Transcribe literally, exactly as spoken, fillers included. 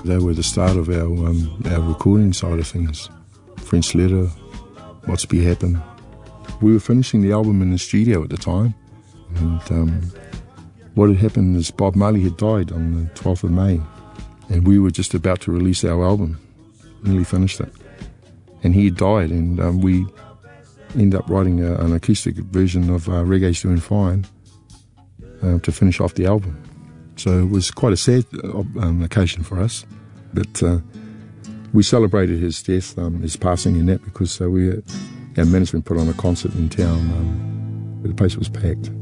They were the start of our um, our recording side of things. French Letter, What's Be Happen. We were finishing the album in the studio at the time, and um, what had happened is Bob Marley had died on the twelfth of May, and we were just about to release our album, nearly finished it. And he had died, and um, we ended up writing a, an acoustic version of uh, Reggae's Doing Fine uh, to finish off the album. So it was quite a sad um, occasion for us, but uh, we celebrated his death, um, his passing in that, because uh, we, our management put on a concert in town um, where the place was packed.